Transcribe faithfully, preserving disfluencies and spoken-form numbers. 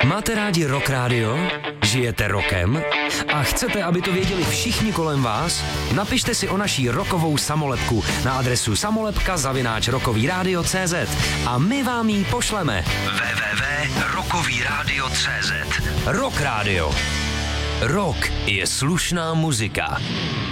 Máte rádi Rock Radio? Žijete rokem? A chcete, aby to věděli všichni kolem vás? Napište si o naší rokovou samolepku na adresu samolepka zavináč rokový rádio tečka cé zet a my vám ji pošleme. w w w tečka rokový rádio tečka cé zet Rock Radio. Rock je slušná muzika.